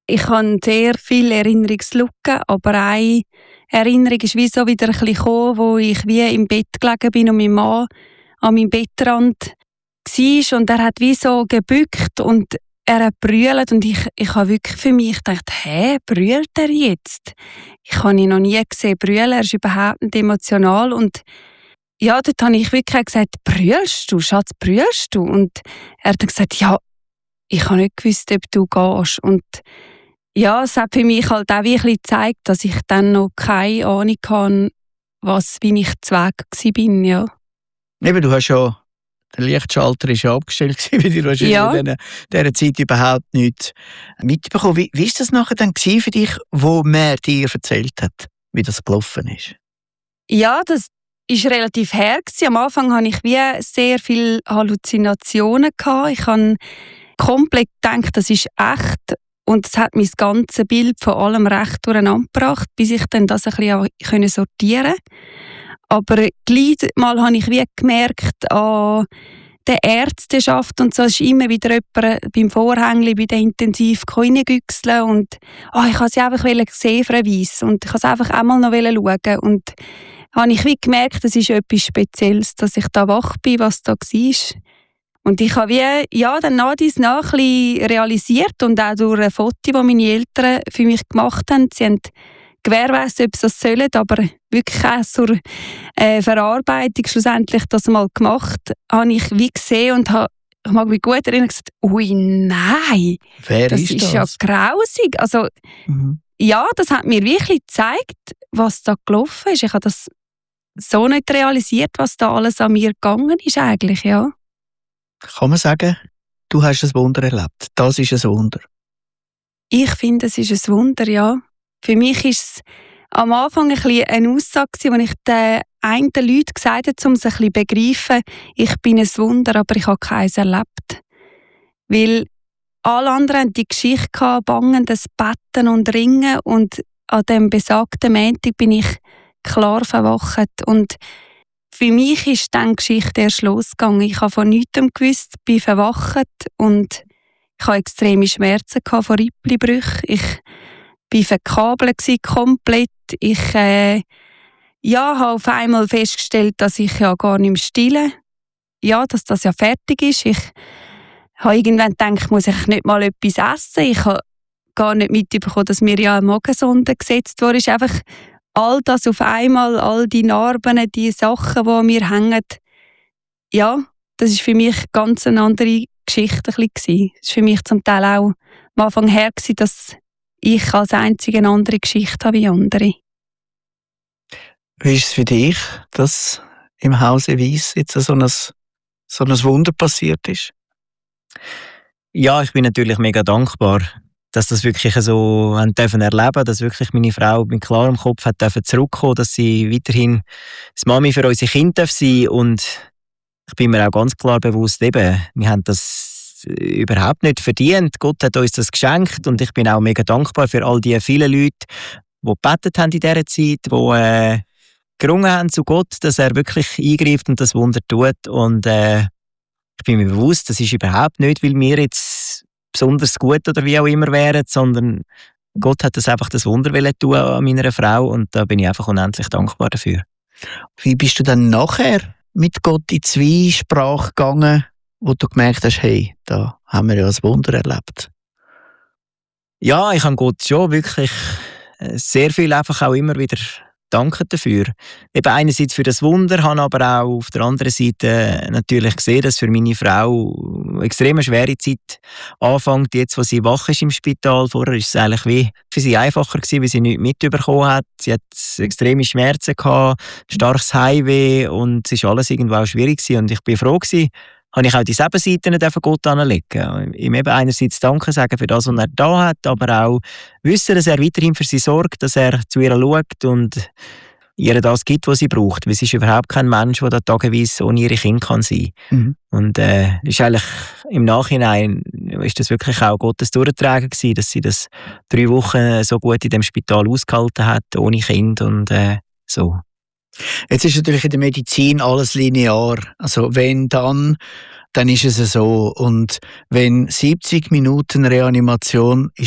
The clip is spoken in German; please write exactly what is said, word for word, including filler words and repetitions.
Ich habe sehr viele Erinnerungslücken, aber eine Erinnerung ist wie so wieder ein bisschen gekommen, wo ich wie im Bett gelegen bin und mein Mann an meinem Bettrand war und er hat wie so gebückt und er hat brüllt und ich, ich habe wirklich für mich gedacht, hä, brüllt er jetzt? Ich habe ihn noch nie gesehen brüllen, er ist überhaupt nicht emotional und ja, dort habe ich wirklich gesagt, brüllst du, Schatz, brüllst du? Und er hat dann gesagt, ja, ich habe nicht gewusst, ob du gehst. Und ja, es hat für mich halt auch wirklich gezeigt, dass ich dann noch keine Ahnung hatte, was, wie ich zu Weg war, ja. Eben, du hast ja, der Lichtschalter war ja abgestellt, weil du hast ja. in dieser, dieser Zeit überhaupt nichts mitbekommen. Wie, wie ist das nachher dann für dich, wo man dir erzählt hat, wie das gelaufen ist? Ja, das war relativ her. Am Anfang hatte ich wie sehr viele Halluzinationen. Ich habe komplett gedacht, das ist echt. Und es hat mein ganzes Bild von allem recht durcheinander gebracht, bis ich dann das ein bisschen sortieren konnte. Aber gleich mal habe ich wie gemerkt, an der Ärzteschaft und so ist immer wieder jemand beim Vorhängli, bei der Intensiv reingüchseln und oh, ich wollte sie einfach sehen, Frau Weiss, und ich wollte es einfach einmal noch schauen. Und habe ich wie gemerkt, es ist etwas Spezielles, dass ich da wach bin, was da war. Und ich habe wie, ja, dann nach dies nach ein bisschen realisiert und auch durch ein Foto, das meine Eltern für mich gemacht haben. Sie haben Wer weiss, ob sie das sollen, aber wirklich auch zur äh, Verarbeitung schlussendlich das mal gemacht, habe ich wie gesehen und habe, ich mag mich gut erinnern, gesagt, ui, nein, Wer das ist, ist das? ja grausig. Also, mhm. ja, das hat mir wirklich gezeigt, was da gelaufen ist. Ich habe das so nicht realisiert, was da alles an mir gegangen ist eigentlich, ja. Kann man sagen, du hast ein Wunder erlebt. Das ist ein Wunder. Ich finde, es ist ein Wunder, ja. Für mich war es am Anfang ein bisschen eine Aussage, die ich den einen Leuten gesagt habe, um es ein bisschen zu begreifen, ich bin ein Wunder, aber ich habe keins erlebt. Weil alle anderen hatten die Geschichte gehabt, bangendes Betten und Ringen, und an dem besagten Montag bin ich klar verwacht. Und für mich ist dann die Geschichte erst losgegangen. Ich habe von nichts gewusst, bin verwacht und ich hatte extreme Schmerzen von Rippelbrüchen. Ich war verkabelt komplett. Ich äh, ja, habe auf einmal festgestellt, dass ich ja gar nicht mehr stille. Ja, dass das ja fertig ist. Ich habe irgendwann gedacht, muss ich nicht mal etwas essen. Ich habe gar nicht mitbekommen, dass mir ja eine Magensonde gesetzt wurde. Es ist einfach all das auf einmal, all die Narben, die Sachen, die an mir hängen. Ja, das war für mich ganz eine andere Geschichte. Es war für mich zum Teil auch am Anfang her, dass ich als einzige eine andere Geschichte habe wie andere. Wie ist es für dich, dass im Hause Weiss jetzt so ein, so ein Wunder passiert ist? Ja, ich bin natürlich mega dankbar, dass das wirklich so haben dürfen erleben, dass wirklich meine Frau mit klarem Kopf hat dürfen zurückkommen, dass sie weiterhin das Mami für unsere Kinder sein darf. Und ich bin mir auch ganz klar bewusst, eben, wir haben das überhaupt nicht verdient. Gott hat uns das geschenkt und ich bin auch mega dankbar für all die vielen Leute, die gebetet haben in dieser Zeit, die äh, gerungen haben zu Gott, dass er wirklich eingreift und das Wunder tut. Und äh, ich bin mir bewusst, das ist überhaupt nicht, weil wir jetzt besonders gut oder wie auch immer wären, sondern Gott hat das einfach das Wunder tun an meiner Frau und da bin ich einfach unendlich dankbar dafür. Wie bist du dann nachher mit Gott in Zwiesprache gegangen, wo du gemerkt hast, hey, da haben wir ja ein Wunder erlebt? Ja, ich habe Gott schon wirklich sehr viel einfach auch immer wieder danken dafür. Eben einerseits für das Wunder, habe aber auch auf der anderen Seite natürlich gesehen, dass für meine Frau eine extrem schwere Zeit anfängt, jetzt wo sie wach ist im Spital. Vorher war es eigentlich wie für sie einfacher gewesen, weil sie nichts mitbekommen hat. Sie hat extreme Schmerzen gehabt, starkes Heimweh und es war alles irgendwo auch schwierig gewesen. Und ich bin froh gewesen, habe ich auch die Sebenseiten Gott anlegen. Ihm eben einerseits Danke sagen für das, was er da hat, aber auch wissen, dass er weiterhin für sie sorgt, dass er zu ihr schaut und ihr das gibt, was sie braucht. Weil sie ist überhaupt kein Mensch, der da tageweise ohne ihre Kinder kann sein kann. Mhm. Und äh, ist eigentlich im Nachhinein ist das wirklich auch Gottes Durchtragen gewesen, dass sie das drei Wochen so gut in dem Spital ausgehalten hat, ohne Kind und äh, so. Jetzt ist natürlich in der Medizin alles linear. Also wenn dann, dann ist es so. Und wenn siebzig Minuten Reanimation ist